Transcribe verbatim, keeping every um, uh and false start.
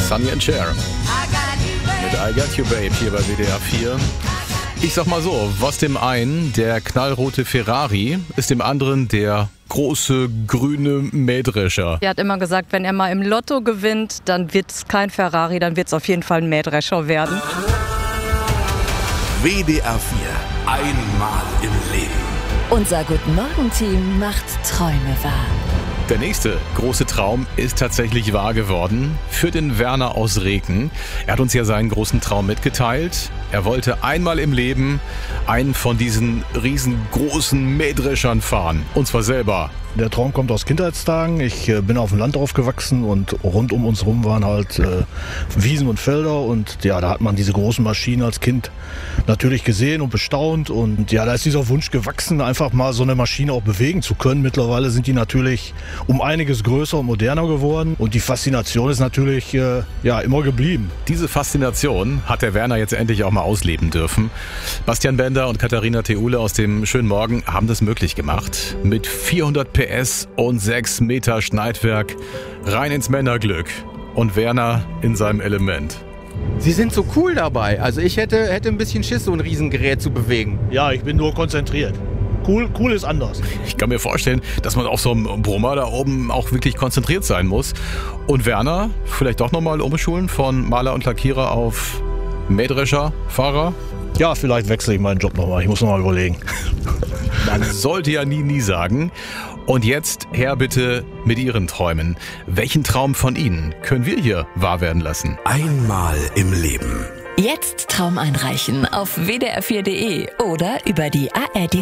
Sonny and Cher mit I Got You Babe hier bei W D R vier. Ich sag mal so, was dem einen der knallrote Ferrari ist, dem anderen der große grüne Mähdrescher. Er hat immer gesagt, wenn er mal im Lotto gewinnt, dann wird es kein Ferrari, dann wird es auf jeden Fall ein Mähdrescher werden. W D R vier, einmal im Leben. Unser Guten-Morgen-Team macht Träume wahr. Der nächste große Traum ist tatsächlich wahr geworden für den Werner aus Reken. Er hat uns ja seinen großen Traum mitgeteilt. Er wollte einmal im Leben einen von diesen riesengroßen Mähdreschern fahren. Und zwar selber. Der Traum kommt aus Kindheitstagen. Ich äh, bin auf dem Land aufgewachsen und rund um uns rum waren halt äh, Wiesen und Felder. Und ja, da hat man diese großen Maschinen als Kind natürlich gesehen und bestaunt. Und ja, da ist dieser Wunsch gewachsen, einfach mal so eine Maschine auch bewegen zu können. Mittlerweile sind die natürlich um einiges größer und moderner geworden. Und die Faszination ist natürlich äh, ja immer geblieben. Diese Faszination hat der Werner jetzt endlich auch mal ausleben dürfen. Bastian Bender und Katharina Theule aus dem Schönen Morgen haben das möglich gemacht. Mit vierhundert P S und sechs Meter Schneidwerk rein ins Männerglück. Und Werner in seinem Element. Sie sind so cool dabei. Also ich hätte, hätte ein bisschen Schiss, so ein Riesengerät zu bewegen. Ja, ich bin nur konzentriert. Cool, cool ist anders. Ich kann mir vorstellen, dass man auf so einem Brummer da oben auch wirklich konzentriert sein muss. Und Werner, vielleicht doch nochmal umschulen von Maler und Lackierer auf Mähdrescher-Fahrer? Ja, vielleicht wechsle ich meinen Job nochmal. Ich muss nochmal überlegen. Man sollte ja nie, nie sagen. Und jetzt her bitte mit Ihren Träumen. Welchen Traum von Ihnen können wir hier wahr werden lassen? Einmal im Leben. Jetzt Traum einreichen auf w d r vier punkt d e oder über die A R D